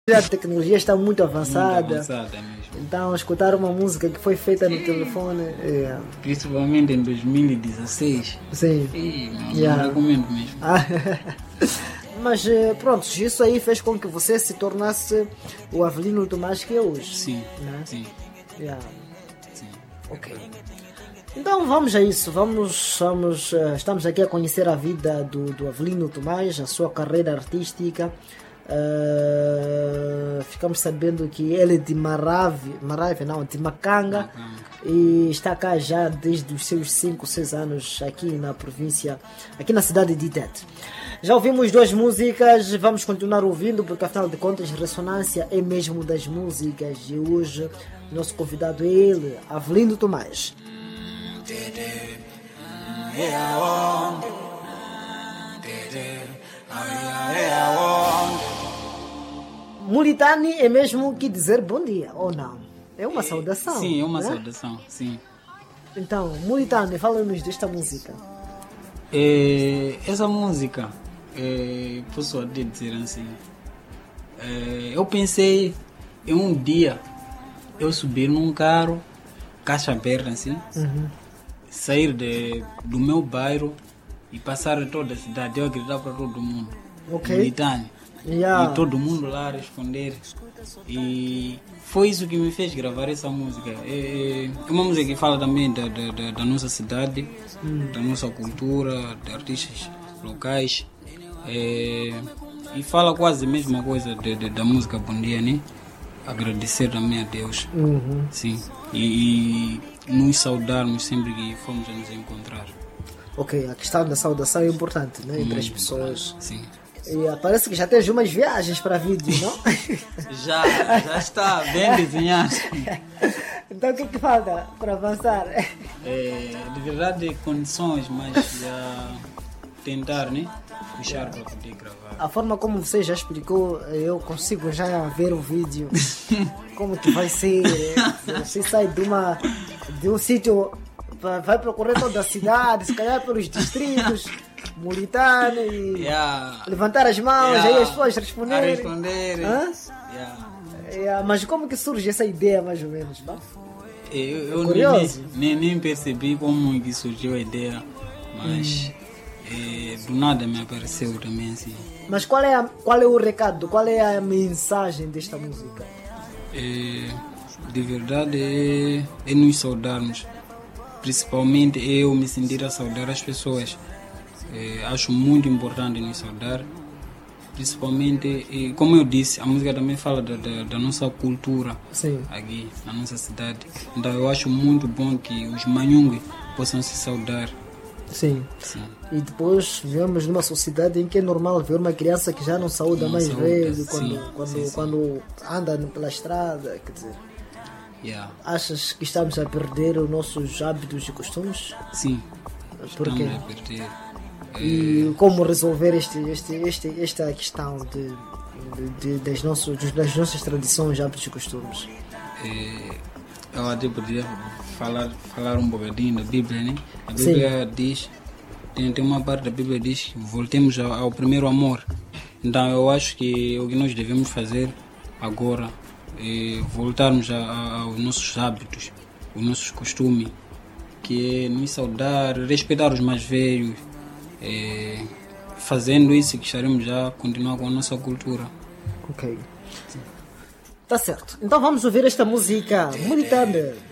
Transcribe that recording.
A tecnologia está muito avançada. Muito avançada mesmo. Então, escutar uma música que foi feita no telefone. Principalmente em 2016. Sim. Não recomendo mesmo. Mas pronto, isso aí fez com que você se tornasse o Avelino Tomás que é hoje. Sim. Né? Sim. Sim. Ok. Então vamos a isso. Estamos aqui a conhecer a vida do Avelino Tomás, a sua carreira artística. Ficamos sabendo que ele é de de Macanga, e está cá já desde os seus 5, 6 anos aqui na província, aqui na cidade de Tete. Já ouvimos 2 músicas, vamos continuar ouvindo porque afinal de contas Ressonância é mesmo das músicas, e hoje o nosso convidado é ele, Avelino Tomás. Mulitani é mesmo que dizer bom dia, ou não? É uma saudação. Sim, é uma né? saudação, sim. Então, Mulitani, fala-nos desta música. Essa música, posso até dizer assim, eu pensei em um dia eu subir num carro, caixa aberta assim, sair do meu bairro e passar toda a cidade, eu gritar para todo mundo. Ok. Mulitani. E todo mundo lá responder. E foi isso que me fez gravar essa música. É uma música que fala também da nossa cidade, da nossa cultura, de artistas locais. E fala quase a mesma coisa da música Bom Dia, né? Agradecer também a Deus. Sim. E nos saudarmos sempre que fomos a nos encontrar. Ok, a questão da saudação é importante, né? Entre as pessoas. Sim. E parece que já tens umas viagens para vídeo, não? já está bem desenhado. Então o que falta para avançar? De verdade, condições, mas já tentar, né? Puxar para poder gravar. A forma como você já explicou, eu consigo já ver o vídeo. Como que vai ser? Você sai de um sítio, vai procurar toda a cidade, se calhar pelos distritos. Mulitano e levantar as mãos, aí as pessoas responderem. Mas como que surge essa ideia, mais ou menos? Eu nem percebi como que surgiu a ideia, mas do nada me apareceu também assim. Mas qual é o recado, qual é a mensagem desta música? De verdade é nos saudarmos, principalmente eu me sentir a saudar as pessoas. Acho muito importante nos saudar, principalmente, como eu disse, a música também fala da nossa cultura. Sim. Aqui na nossa cidade. Então eu acho muito bom que os manhungue possam se saudar. Sim. E depois vivemos numa sociedade em que é normal ver uma criança que já não saúda mais velho quando anda pela estrada, quer dizer. Achas que estamos a perder os nossos hábitos e costumes? Sim. Por quê? Estamos a perder. E como resolver esta questão das nossas tradições, hábitos e costumes? Eu até poderia falar um bocadinho da Bíblia, né? A Bíblia diz, tem uma parte da Bíblia que diz que voltemos ao primeiro amor. Então eu acho que o que nós devemos fazer agora é voltarmos aos nossos hábitos, os nossos costumes, que é nos saudar, respeitar os mais velhos. Fazendo isso que estaremos já a continuar com a nossa cultura. Ok. Tá certo. Então vamos ouvir esta música Mulitani.